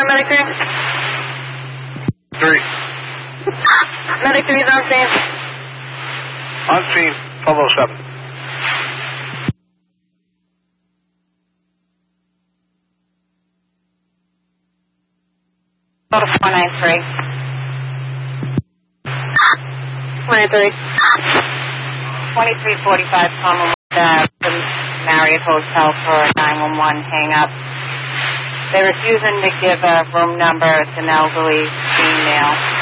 Medic 3. 3. Medic 3 is on scene. On scene, 1207. Go to 493. 493. 2345 Commonwealth the Marriott Hotel for a 911 hang-up. They're refusing to give a room number. It's an elderly female.